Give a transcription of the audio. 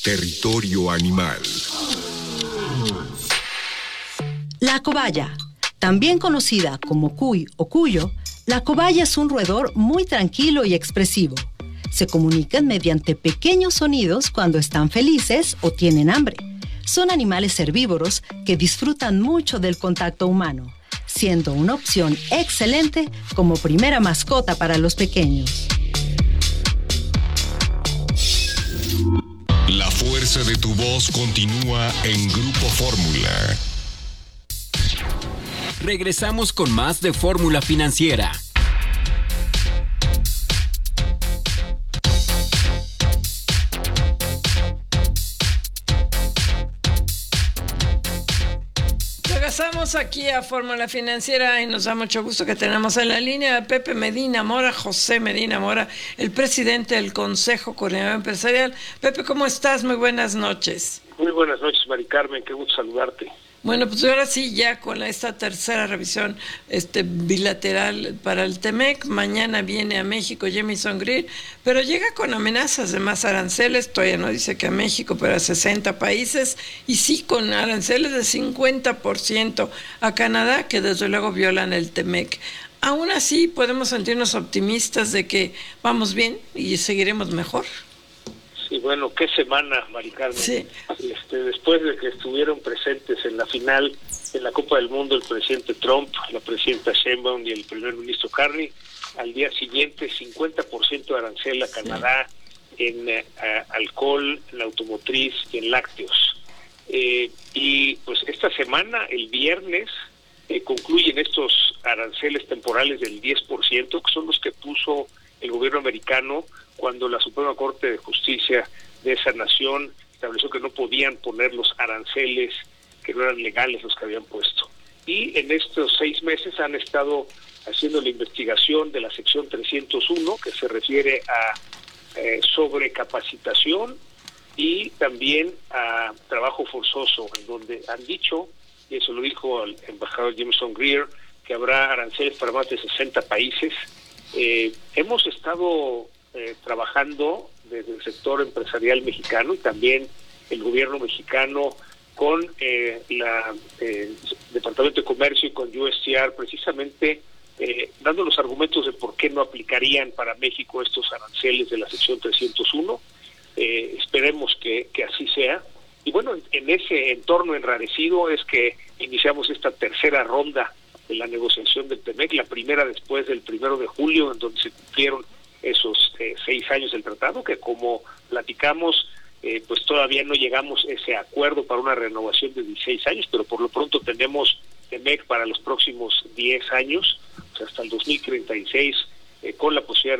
Territorio Animal. La cobaya, también conocida como cuy o cuyo, la cobaya es un roedor muy tranquilo y expresivo. Se comunican mediante pequeños sonidos cuando están felices o tienen hambre. Son animales herbívoros que disfrutan mucho del contacto humano, siendo una opción excelente como primera mascota para los pequeños. La fuerza de tu voz continúa en Grupo Fórmula. Regresamos con más de Fórmula Financiera. Regresamos aquí a Fórmula Financiera y nos da mucho gusto que tenemos en la línea a Pepe Medina Mora, José Medina Mora, el presidente del Consejo Coordinador Empresarial. Pepe, ¿cómo estás? Muy buenas noches. Muy buenas noches, Mari Carmen, qué gusto saludarte. Bueno, pues ahora sí, ya con esta tercera revisión bilateral para el TEMEC, mañana viene a México Jamieson Greer, pero llega con amenazas de más aranceles, todavía no dice que a México, pero a 60 países, y sí con aranceles de 50% a Canadá, que desde luego violan el TEMEC. Aún así, podemos sentirnos optimistas de que vamos bien y seguiremos mejor. Sí, bueno, qué semana, Mari Carmen. Sí. Después de que estuvieron presentes en la final en la Copa del Mundo el presidente Trump, la presidenta Sheinbaum y el primer ministro Carney, al día siguiente 50% de arancel a Canadá en alcohol, en automotriz y en lácteos. Y pues esta semana, el viernes, concluyen estos aranceles temporales del 10%, que son los que puso el gobierno americano cuando la Suprema Corte de Justicia de esa nación estableció que no podían poner los aranceles, que no eran legales los que habían puesto. Y en estos 6 meses han estado haciendo la investigación de la sección 301, que se refiere a sobrecapacitación y también a trabajo forzoso, en donde han dicho, y eso lo dijo el embajador Jamieson Greer, que habrá aranceles para más de 60 países. Hemos estado trabajando desde el sector empresarial mexicano y también el gobierno mexicano con el Departamento de Comercio y con USTR, precisamente dando los argumentos de por qué no aplicarían para México estos aranceles de la sección 301. Esperemos que así sea. Y bueno, en ese entorno enrarecido es que iniciamos esta tercera ronda de la negociación del TEMEC, la primera después del 1 de julio, en donde se cumplieron esos 6 años del tratado, que como platicamos, pues todavía no llegamos a ese acuerdo para una renovación de 16 años, pero por lo pronto tenemos TEMEC para los próximos 10 años, o sea, hasta el 2036, con la posibilidad